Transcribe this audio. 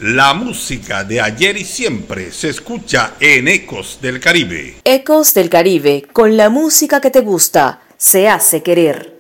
La música de ayer y siempre se escucha en Ecos del Caribe. Ecos del Caribe, con la música que te gusta, se hace querer.